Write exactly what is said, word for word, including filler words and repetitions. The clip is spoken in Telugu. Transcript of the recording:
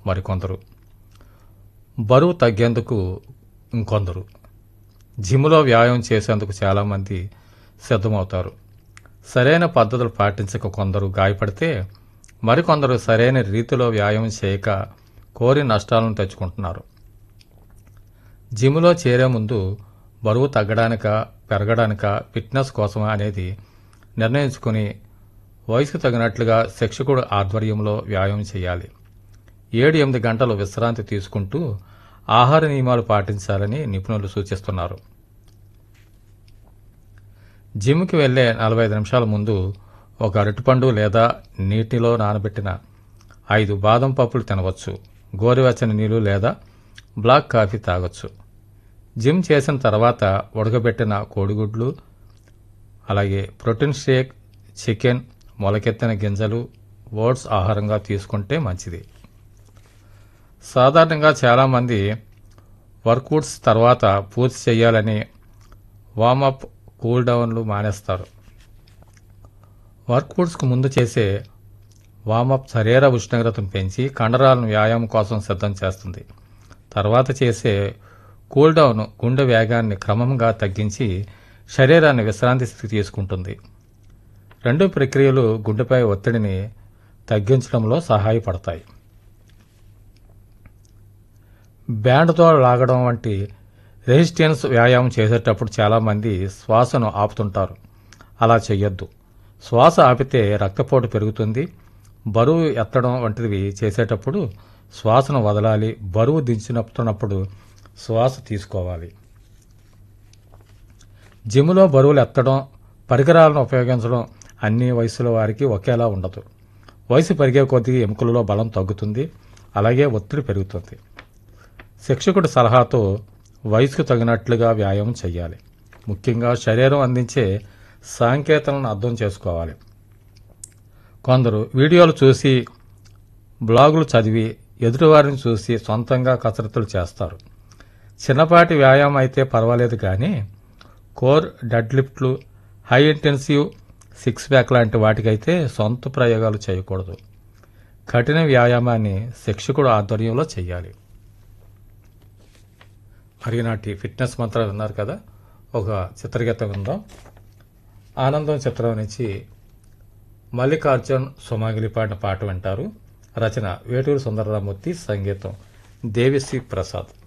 మరికొందరు, బరువు తగ్గేందుకు ఇంకొందరు, జిమ్లో వ్యాయామం చేసేందుకు చాలామంది సిద్ధమవుతారు. సరైన పద్ధతులు పాటించక కొందరు గాయపడితే మరికొందరు సరైన రీతిలో వ్యాయామం చేయక కోరి నష్టాలను తెచ్చుకుంటున్నారు. జిమ్లో చేరే ముందు బరువు తగ్గడానిక పెరగడానిక ఫిట్నెస్ కోసమా అనేది నిర్ణయించుకుని వయసుకు తగినట్లుగా శిక్షకుడు ఆధ్వర్యంలో వ్యాయామం చేయాలి. ఏడు ఎనిమిది గంటలు విశ్రాంతి తీసుకుంటూ ఆహార నియమాలు పాటించాలని నిపుణులు సూచిస్తున్నారు. జిమ్కి వెళ్లే నలభై ఐదు నిమిషాల ముందు ఒక అరటిపండు లేదా నీటిలో నానబెట్టిన ఐదు బాదం పప్పులు తినవచ్చు. గోరువెచ్చని నీళ్లు లేదా బ్లాక్ కాఫీ తాగొచ్చు. జిమ్ చేసిన తర్వాత ఉడకబెట్టిన కోడిగుడ్లు, అలాగే ప్రోటీన్ షేక్, చికెన్, మొలకెత్తిన గింజలు, ఓట్స్ ఆహారంగా తీసుకుంటే మంచిది. సాధారణంగా చాలామంది వర్కౌట్స్ తర్వాత పూర్తి చేయాలని వార్మప్, కూల్ డౌన్లు మానేస్తారు. వర్కౌట్స్కు ముందు చేసే వార్మప్ శరీర ఉష్ణోగ్రతను పెంచి కండరాలను వ్యాయామం కోసం సిద్ధం చేస్తుంది. తర్వాత చేసే కూల్ డౌన్ గుండె వేగాన్ని క్రమంగా తగ్గించి శరీరాన్ని విశ్రాంతి స్థితికి తీసుకుంటుంది. రెండు ప్రక్రియలు గుండెపై ఒత్తిడిని తగ్గించడంలో సహాయపడతాయి. బ్యాండ్తో లాగడం వంటి రెసిస్టెన్స్ వ్యాయామం చేసేటప్పుడు చాలామంది శ్వాసను ఆపుతుంటారు. అలా చేయొద్దు. శ్వాస ఆపితే రక్తపోటు పెరుగుతుంది. బరువు ఎత్తడం వంటివి చేసేటప్పుడు శ్వాసను వదలాలి. బరువు దించినప్పుడు శ్వాస తీసుకోవాలి. జిమ్లో బరువులు ఎత్తడం, పరికరాలను ఉపయోగించడం అన్ని వయసుల వారికి ఒకేలా ఉండదు. వయసు పెరిగే కొద్దీ ఎముకలలో బలం తగ్గుతుంది, అలాగే ఒత్తిడి పెరుగుతుంది. శిక్షకుడి సలహాతో వయసుకు తగినట్లుగా వ్యాయామం చేయాలి. ముఖ్యంగా శరీరం అందించే సంకేతాలను అర్థం చేసుకోవాలి. కొందరు వీడియోలు చూసి, బ్లాగులు చదివి, ఎదుటివారిని చూసి సొంతంగా కసరత్తులు చేస్తారు. చిన్నపాటి వ్యాయామం అయితే పర్వాలేదు, కానీ కోర్, డెడ్ లిఫ్ట్లు, హై ఇంటెన్సివ్ సిక్స్ ప్యాక్ లాంటి వాటికైతే సొంత ప్రయోగాలు చేయకూడదు. కఠిన వ్యాయామాన్ని శిక్షకుడు ఆధ్వర్యంలో చేయాలి. మరి నాటి ఫిట్నెస్ మంత్రాలు విన్నారు కదా. ఒక చిత్రగీతం విందాం. ఆనందం చిత్రం నుంచి మల్లికార్జున్ సుమాగిలి పాడిన పాట వింటారు. రచన వేటూరు సుందరరామూర్తి, సంగీతం దేవిశ్రీ ప్రసాద్.